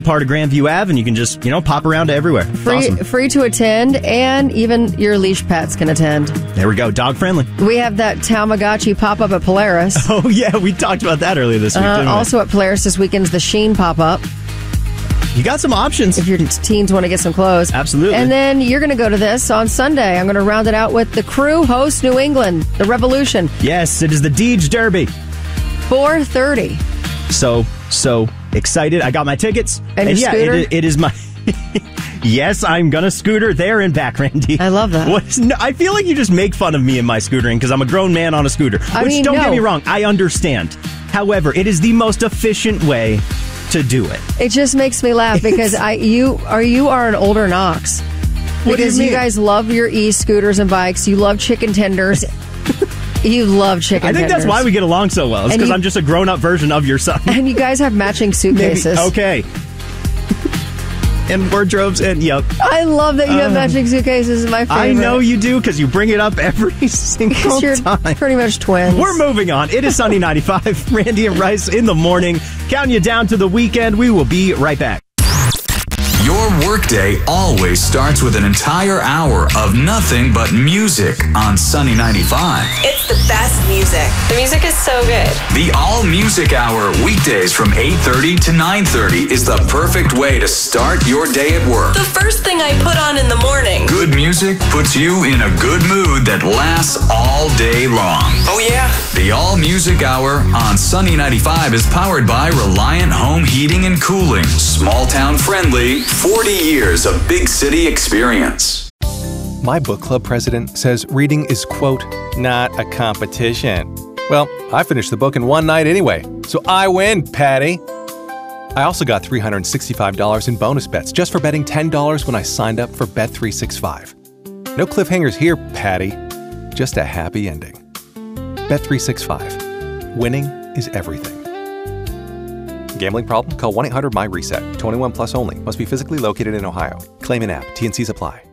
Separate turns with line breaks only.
part of Grandview Ave, and you can just, pop around to everywhere. It's awesome.
Free to attend, and even your leash pets can attend.
There we go. Dog friendly.
We have that Tamagotchi pop-up at Polaris.
Oh, yeah. We talked about that earlier this week, didn't we?
Also at Polaris this weekend's the Sheen pop-up.
You got some options.
If your teens want to get some clothes.
Absolutely.
And then you're going to go to this on Sunday. I'm going to round it out with the Crew host New England, the Revolution.
Yes, it is the Deej Derby.
4:30.
So excited. I got my tickets.
And your scooter?
It is my... Yes, I'm going to scooter there and back, Randy.
I love that.
I feel like you just make fun of me and my scootering because I'm a grown man on a scooter. Don't get me wrong, I understand. However, it is the most efficient way to do it.
It just makes me laugh because you are an older Knox. Because you guys love your e-scooters and bikes. You love chicken tenders. You love chicken tenders.
I think that's why we get along so well. It's because I'm just a grown-up version of your son.
And you guys have matching suitcases.
Maybe. Okay. And wardrobes, and yep.
I love that you have matching suitcases. My favorite.
I know you do because you bring it up every single
you're
time.
Pretty much twins.
We're moving on. It is Sunny 95. Randy and Rice in the morning. Counting you down to the weekend. We will be right back.
Your workday always starts with an entire hour of nothing but music on Sunny 95.
It's the best music. The music is so good.
The All Music Hour, weekdays from 8:30 to 9:30 is the perfect way to start your day at work.
The first thing I put on in the morning.
Good music puts you in a good mood that lasts all day long.
Oh, yeah?
The All Music Hour on Sunny 95 is powered by Reliant Home Heating and Cooling. Small town friendly, 40 years of big city experience.
My book club president says reading is, quote, not a competition. Well, I finished the book in one night anyway, so I win, Patty. I also got $365 in bonus bets just for betting $10 when I signed up for Bet365. No cliffhangers here, Patty. Just a happy ending. Bet365. Winning is everything. Gambling problem? Call 1-800-MY-RESET. 21 plus only. Must be physically located in Ohio. Claim in app. T&Cs apply.